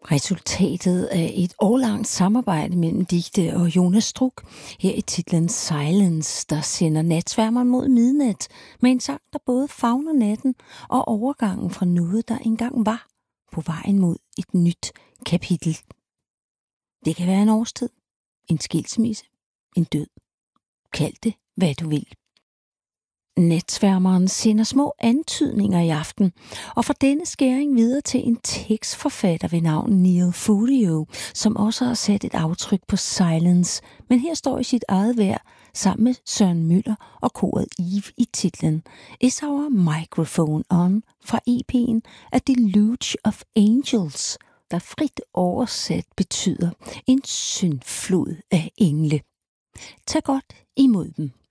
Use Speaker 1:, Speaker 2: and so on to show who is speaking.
Speaker 1: Resultatet af et årlangt samarbejde mellem Dicte og Jonas Struk, her i titlen Silence, der sender natsværmeren mod midnat med en sang, der både favner natten og overgangen fra noget, der engang var, på vejen mod et nyt kapitel. Det kan være en årstid, en skilsmisse, en død. Kald det, hvad du vil. Natsværmeren sender små antydninger i aften, og fra denne skæring videre til en tekstforfatter ved navn Neil Furio, som også har sat et aftryk på Silence, men her står i sit eget værd sammen med Søren Møller og koret Eve i titlen Is Our Microphone On fra EP'en A Deluge of Angels, der frit oversat betyder en syndflod af engle. Tag godt imod dem.